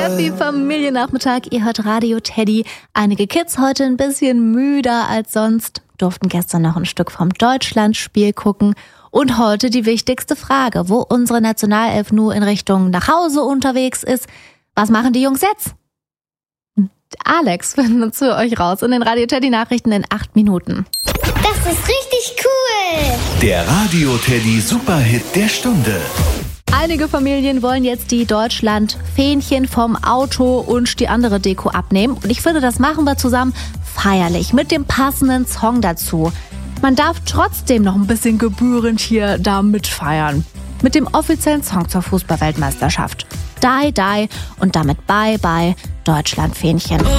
Happy Familiennachmittag, ihr hört Radio Teddy. Einige Kids heute ein bisschen müder als sonst, durften gestern noch ein Stück vom Deutschlandspiel gucken. Und heute die wichtigste Frage, wo unsere Nationalelf nur in Richtung nach Hause unterwegs ist. Was machen die Jungs jetzt? Alex findet zu euch raus in den Radio Teddy Nachrichten in 8 Minuten. Das ist richtig cool! Der Radio Teddy Superhit der Stunde. Einige Familien wollen jetzt die Deutschland-Fähnchen vom Auto und die andere Deko abnehmen. Und ich finde, das machen wir zusammen feierlich mit dem passenden Song dazu. Man darf trotzdem noch ein bisschen gebührend hier da mitfeiern. Mit dem offiziellen Song zur Fußball-Weltmeisterschaft. Die, die und damit bye, bye, Deutschland-Fähnchen.